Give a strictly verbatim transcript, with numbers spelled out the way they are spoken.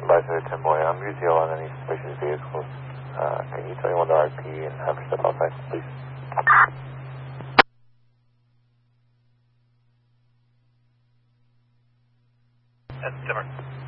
Supervisor Tim Moy. I'm U Z L on any suspicious vehicles. Uh, can you tell me when the R P and have her step outside, please? That's Timmer.